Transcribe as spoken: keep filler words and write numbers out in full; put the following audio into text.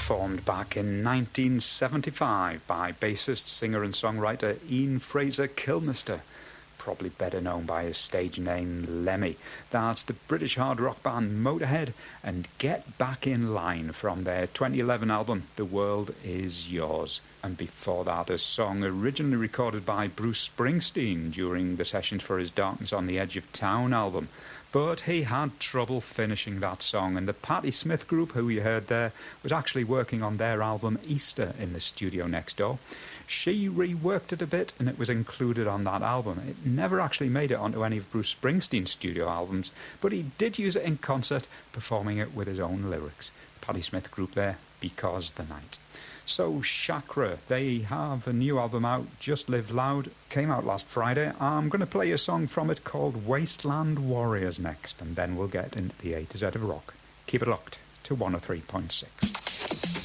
formed back in nineteen seventy-five by bassist, singer and songwriter Ian Fraser Kilmister, probably better known by his stage name Lemmy. That's the British hard rock band Motorhead and Get Back in Line from their twenty eleven album The World Is Yours. And before that, a song originally recorded by Bruce Springsteen during the sessions for his Darkness on the Edge of Town album. But he had trouble finishing that song, and the Patti Smith Group, who you heard there, was actually working on their album Easter in the studio next door. She reworked it a bit, and it was included on that album. It never actually made it onto any of Bruce Springsteen's studio albums, but he did use it in concert, performing it with his own lyrics. Patti Smith Group there, Because the Night. So Chakra, they have a new album out, Just Live Loud, came out last Friday. I'm going to play a song from it called Wasteland Warriors next, and then we'll get into the A to Z of rock. Keep it locked to one oh three point six.